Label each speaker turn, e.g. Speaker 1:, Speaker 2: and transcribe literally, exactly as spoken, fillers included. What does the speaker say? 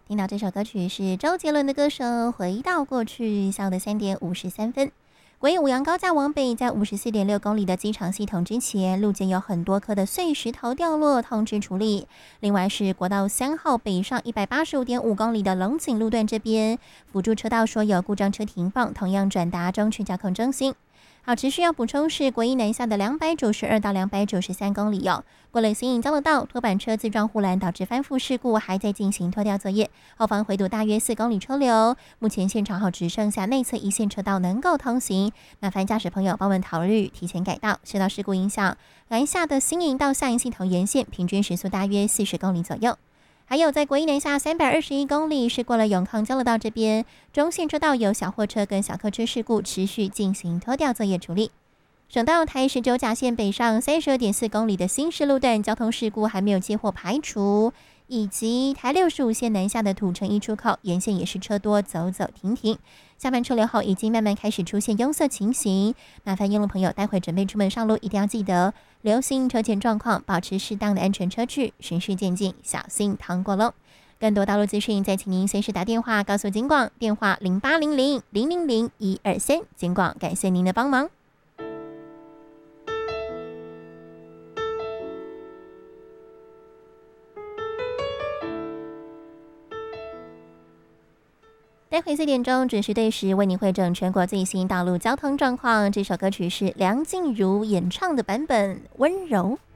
Speaker 1: 听到这首歌曲是周杰伦的歌声《回到过去》，下午的三点五十三分。国营五羊高架往北，在五十四点六公里的机场系统之前，路肩有很多颗的碎石头掉落，通知处理。另外是国道三号北上一百八十五点五公里的龙井路段这边，辅助车道说有故障车停放，同样转达中区交控中心。好，持续要补充是国一南下的两百九十二到两百九十三公里哦。过了新营交流道，拖板车自撞护栏导致翻覆事故，还在进行拖吊作业，后方回堵大约四公里车流。目前现场好只剩下内侧一线车道能够通行，麻烦驾驶朋友帮忙考虑提前改道。受到事故影响，南下的新营到下营系统沿线平均时速大约四十公里左右。还有在国一南下三百二十一公里，是过了永康交流道这边，中线车道有小货车跟小客车事故，持续进行拖吊作业处理。省道台十九甲线北上三十二点四公里的新市路段交通事故还没有接获排除，以及台六十五线南下的土城一出口沿线也是车多，走走停停。下班车流后已经慢慢开始出现拥塞情形，麻烦用路朋友待会准备出门上路，一定要记得留心车前状况，保持适当的安全车距，循序渐进，小心趟过喽。更多道路资讯，再请您随时打电话告诉警广，电话零八零零零零零一二三。警广感谢您的帮忙。待会四点钟准时对时为您汇整全国最新道路交通状况。这首歌曲是梁静茹演唱的版本《温柔》。